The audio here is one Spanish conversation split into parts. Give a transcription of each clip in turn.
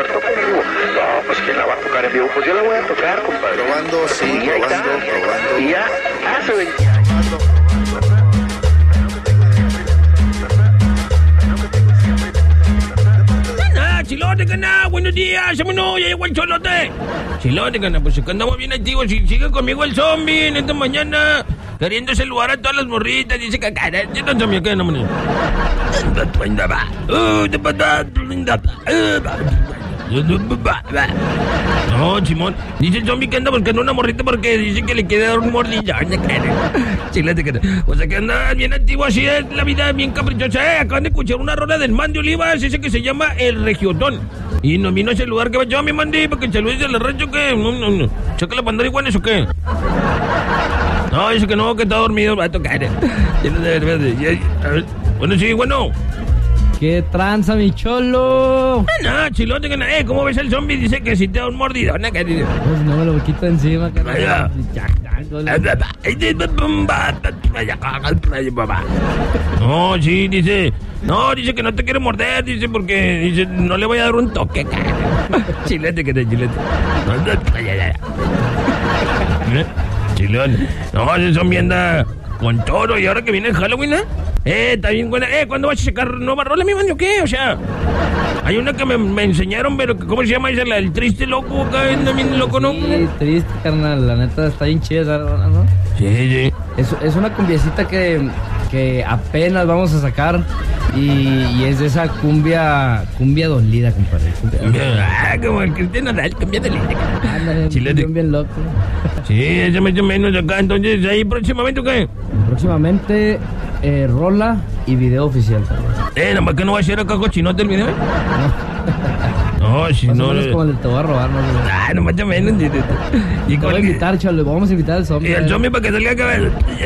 muerto en vivo. No, pues ¿quién la va a tocar en vivo? Pues yo la voy a tocar, compadre. Probando, sí, Y ahí está. probando. Y ya hace 20 años. Chilote, cana, buenos días, vámonos, ya llegó el cholote. Chilote, cana, pues acá andamos bien activos. Sigue conmigo el zombie en esta mañana, queriendo saludar a todas las morritas. Dice que cara, no zombie, acá no me. No, Simón, dice el zombie que anda buscando una morrita porque dice que le quiere dar un mordillo. Chilote, cana. O sea que anda bien activo, así es la vida, bien caprichosa. Acaban de escuchar una rola del Man de Olivas, ese que se llama El Regiotón. Y nos vino a saludar, que yo mi Mandi, para que saludes al rancho, que no. ¿Checa la pandora igual o qué? No, dice que no, que está dormido, va a tocar. Bueno, sí, bueno. ¿Qué tranza, mi cholo? No, chilote, que no. ¿Cómo ves el zombie? Dice que si te da un mordidón, ¿no? Pues no me lo quito encima, carnal. No, sí, dice. No, dice que no te quiere morder, dice, porque dice, no le voy a dar un toque, cara. Chilete, que te chilete. Chilón. No, ese zombie anda con todo, y ahora que viene el Halloween, está bien buena. ¿Cuándo vas a sacar nueva rola, mi man, o qué? O sea, hay una que me enseñaron, pero ¿cómo se llama esa? El triste loco, acá anda bien loco, ¿no? Sí, triste, carnal, la neta está bien chida esa rola, ¿no? Sí. Es una cumbiecita que apenas vamos a sacar y es de esa cumbia dolida, compadre. Como el Cristiano Dal, cumbia dolida. Ándale, Chilete. bien loco. Sí, ese más o menos acá, entonces, ahí próximamente, ¿o qué? Próximamente, rola y video oficial. Nomás que no va a ser acá cochinote el video, No, si más no. o menos como el de te voy a robar, ¿no? No más o menos. Y te voy a invitar, chalo, vamos a invitar al zombie. Y el zombie para que salga acá.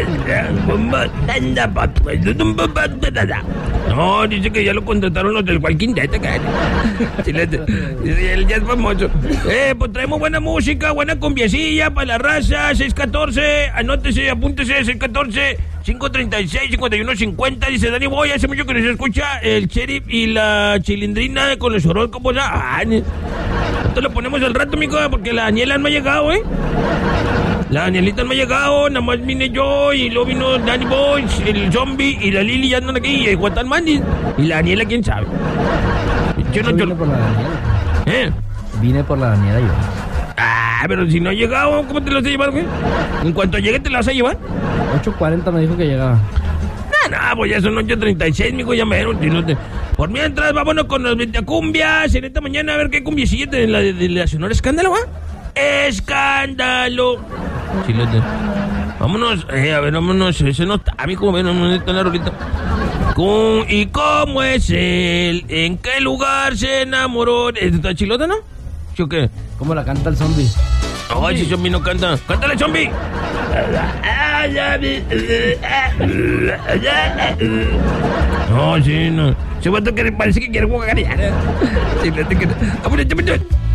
No, dice que ya lo contrataron los del Walking Dead, acá. Chilete. Él ya es famoso. Pues traemos buena música, buena cumbiecilla para la raza. 614, anótese, apúntese, 614. 536-5150, dice Dani Boy, hace mucho que no se escucha el sheriff y la chilindrina con los horóscopos. Esto lo ponemos al rato, mijo, porque la Daniela no ha llegado, La Danielita no ha llegado, nada más vine yo y luego vino Danny Boy, el zombie y la Lili ya andan aquí y el Guatán Mandy. Y la Daniela, quién sabe. Yo vine por la Daniela. Vine por la Daniela yo. Pero si no ha llegado, ¿cómo te lo vas a llevar, güey? En cuanto llegue, ¿te la vas a llevar? 8:40 me dijo que llegaba. No, pues ya son 8:36, mijo, ya me dieron. Por mientras, vámonos con los cumbias. En esta mañana a ver qué cumbiecilla de la Sonora Escándalo, ¿va? ¡Escándalo! Chilote. Vámonos, a ver, vámonos. Ese no está, mijo, no está la rolita. ¿Y cómo es él? ¿En qué lugar se enamoró? ¿Está chilota, no? ¿Sí o qué? ¿Cómo la canta el zombie? Ay, si zombie no canta. ¡Cántale, zombie! No, sí, no. Se va a tocar, parece que quiere jugar.